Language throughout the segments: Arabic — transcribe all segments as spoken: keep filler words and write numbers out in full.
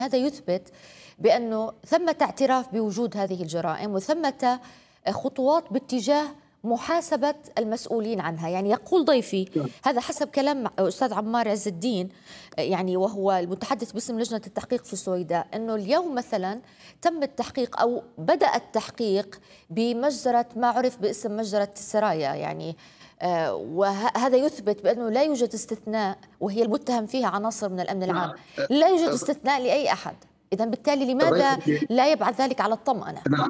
هذا يثبت بأنه ثمة اعتراف بوجود هذه الجرائم وثمة خطوات باتجاه محاسبة المسؤولين عنها. يعني يقول ضيفي نعم. هذا حسب كلام أستاذ عمار عز الدين، يعني وهو المتحدث باسم لجنة التحقيق في السويداء، أنه اليوم مثلا تم التحقيق أو بدأ التحقيق بمجزرة ما عرف باسم مجزرة السرايا، يعني آه وهذا يثبت بأنه لا يوجد استثناء، وهي المتهم فيها عناصر من الأمن العام، نعم. لا يوجد استثناء لأي أحد. إذن بالتالي لماذا ضيفك لا يبعث ذلك على الطمأنة؟ نعم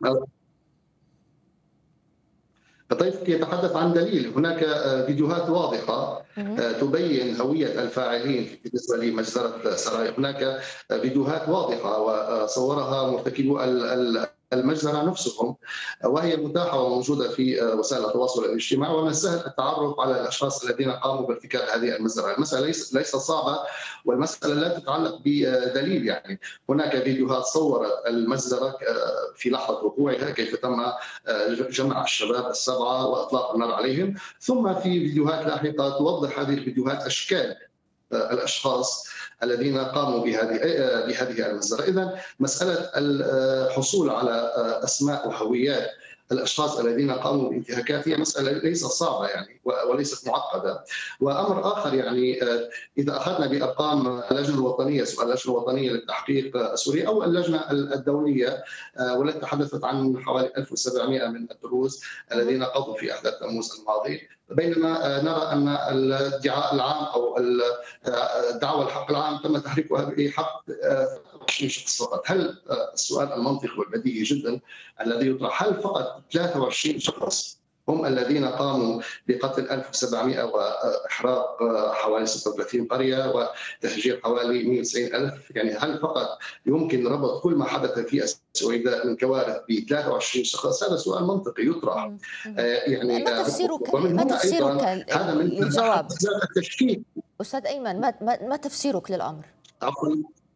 ضيفك يتحدث عن دليل. هناك فيديوهات واضحة مهم. تبين هوية الفاعلين بالنسبة لمجزرة سرايا. هناك فيديوهات واضحة وصورها مرتكبو المجزرة نفسهم، وهي متاحة وموجودة في وسائل التواصل الاجتماعي، ومن السهل التعرف على الأشخاص الذين قاموا بارتكاب هذه المجزرة. المسألة ليست ليست صعبة، والمسألة لا تتعلق بدليل. يعني هناك فيديوهات صورت المجزرة في لحظة وقوعها، كيف تم جمع الشباب السبعة وإطلاق النار عليهم، ثم في فيديوهات لاحقة توضح هذه الفيديوهات أشكال الاشخاص الذين قاموا بهذه بهذه المجزره. اذا مساله الحصول على اسماء وهويات الاشخاص الذين قاموا بانتهاكات هي مساله ليست صعبه يعني وليست معقده. وامر اخر، يعني اذا اخذنا بارقام اللجنه الوطنيه، سؤال اللجنه الوطنيه للتحقيق السوري او اللجنه الدوليه، والتي تحدثت عن حوالي ألف وسبعمئة من الدروز الذين قضوا في احداث تموز الماضي، بينما نرى ان الادعاء العام او دعوى الحق العام تم تحريكها بحق عشرين شخص فقط. هل السؤال المنطقي والبديهي جدا الذي يطرح، هل فقط ثلاثة وعشرين شخص هم الذين قاموا بقتل ألف وسبعمئة واحراق حوالي ستة وثلاثين قريه وتهجير حوالي مئة وتسعين ألف؟ يعني هل فقط يمكن ربط كل ما حدث في السويداء من كوارث ب ثلاثة وعشرين شخص؟ هذا سؤال منطقي يطرح. يعني ما تفسيرك ومن ما هنا تفسيرك ايضا هذا من للجواب التشكيك. أستاذ أيمن؟ ما ما تفسيرك للأمر؟ عفوا،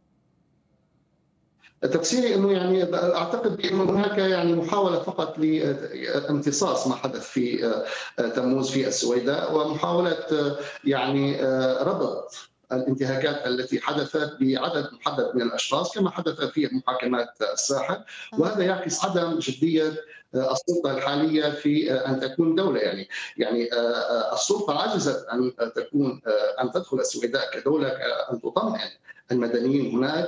تفسيري انه يعني اعتقد انه هناك يعني محاوله فقط لامتصاص ما حدث في تموز في السويداء، ومحاوله يعني ربط الانتهاكات التي حدثت بعدد محدد من الاشخاص كما حدث في محاكمات الساحل، وهذا يعكس عدم جديه السلطه الحاليه في ان تكون دوله. يعني يعني السلطه عجزت ان تكون ان تدخل السويداء كدوله، ان تطمئن المدنيين هناك،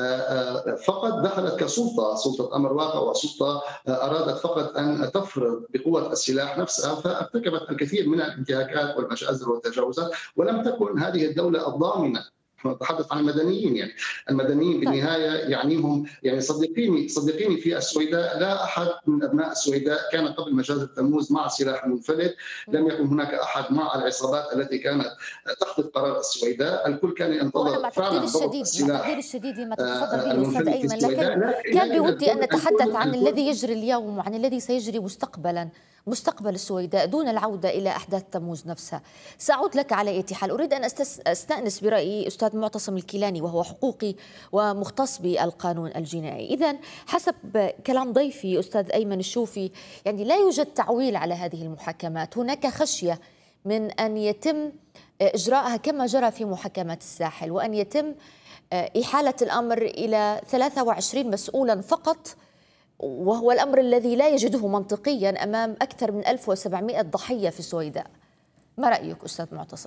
فقط دخلت كسلطه، سلطه امر واقع، وسلطه ارادت فقط ان تفرض بقوه السلاح نفسها، فارتكبت الكثير من الانتهاكات والمجازر والتجاوزات، ولم تكن هذه الدوله الضامنه. نتحدث عن المدنيين، يعني المدنيين بالنهايه يعنيهم، يعني صدقيني صدقيني في السويداء لا احد من ابناء السويداء كان قبل مجازر تموز مع سلاح منفلت، لم يكن هناك احد مع العصابات التي كانت تخطف قرار السويداء، الكل كان وأنا ينتظر مع فعلا تقدير ضبط الشديد مع تقدير السلاح الشديد لما تتفضل به أستاذ المنفلت في أيمن، لكن السويداء. لا كان لا بودي أن الكل نتحدث الكل عن الكل الذي يجري اليوم وعن الذي سيجري مستقبلا، مستقبل السويداء دون العودة إلى أحداث تموز نفسها. سأعود لك على أي حال. أريد أن أستأنس برأي أستاذ معتصم الكيلاني، وهو حقوقي ومختص بالقانون الجنائي. إذن حسب كلام ضيفي أستاذ أيمن الشوفي، يعني لا يوجد تعويل على هذه المحاكمات، هناك خشية من أن يتم إجراءها كما جرى في محاكمات الساحل، وأن يتم إحالة الأمر إلى ثلاثة وعشرين مسؤولا فقط، وهو الأمر الذي لا يجده منطقيا أمام أكثر من ألف وسبعمئة ضحية في السويداء. ما رأيك أستاذ معتصم؟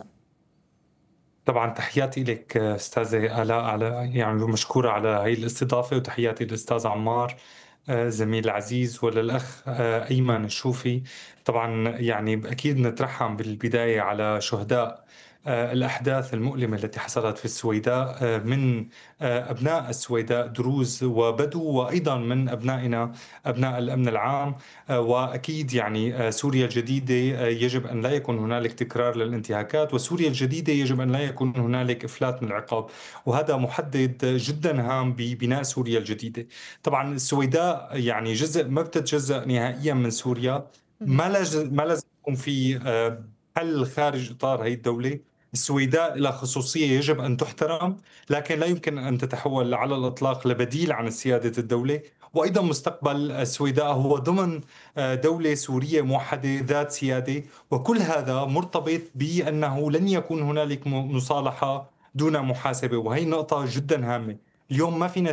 طبعا تحياتي لك أستاذة آلاء، على يعني مشكورة على هاي الاستضافة، وتحياتي للأستاذ عمار زميل العزيز، وللأخ أيمن الشوفي. طبعا يعني أكيد نترحم بالبداية على شهداء الأحداث المؤلمة التي حصلت في السويداء من أبناء السويداء دروز وبدو، وأيضا من أبنائنا أبناء الأمن العام. وأكيد يعني سوريا الجديدة يجب أن لا يكون هنالك تكرار للانتهاكات، وسوريا الجديدة يجب أن لا يكون هنالك إفلات من العقاب، وهذا محدد جدا هام ببناء سوريا الجديدة. طبعا السويداء يعني جزء ما بتتجزأ نهائيا من سوريا، ما لازم ما لازم يكون في حل خارج إطار هي الدولة. السويداء لها خصوصية يجب أن تحترم، لكن لا يمكن أن تتحول على الإطلاق لبديل عن سيادة الدولة. وأيضا مستقبل السويداء هو ضمن دولة سورية موحدة ذات سيادة، وكل هذا مرتبط بأنه لن يكون هنالك مصالحة دون محاسبة، وهي نقطة جدا هامة. اليوم ما فينا